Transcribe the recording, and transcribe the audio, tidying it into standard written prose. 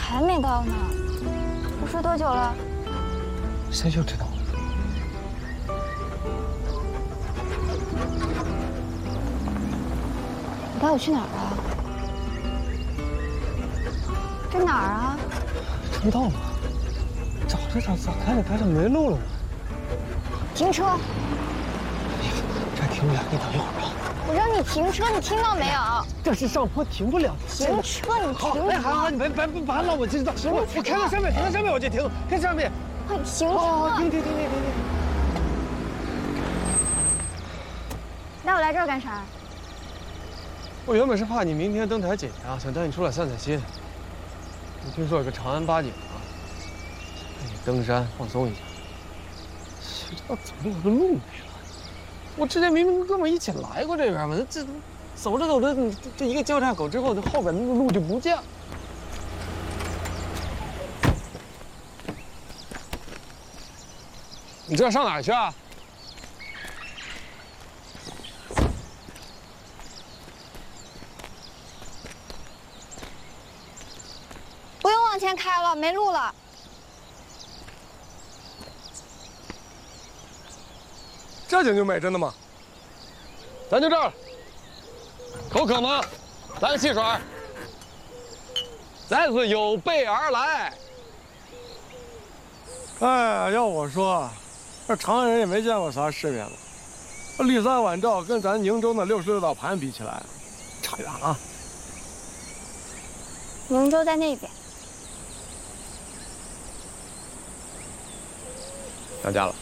还没到呢，不睡多久了？ 谁就知道了。 你带我去哪儿啊？这哪儿啊？ 城道嘛，找着找，咋看着看着没路了呢？ 停车！ 哎呀，这停不了，你等一会儿啊。 我让你停车，你听到没有？ 这是上坡，停不了。 停车，你好， 停车！ 哎，好，你别了，我知道。行了，我开到上面，停到上面我就停，看上面。 快停车！ 好，停。 带我来这儿干啥？ 我原本是怕你明天登台紧张，想带你出来散散心。我听说有个长安八景啊，带你登山放松一下。谁知道走着走着路没了？我之前明明跟哥们一起来过这边嘛，这走着走着，这一个交叉口之后，这后边的路就不见了。你这上哪儿去啊？ 不用往前开了，没路了。 这景就美，真的吗？ 咱就这儿，口渴吗？来个汽水。咱是有备而来。 哎，要我说，这长安人也没见过啥世面了。骊山晚照跟咱宁州那66道盘比起来，差远了。 宁州在那边。 到家了。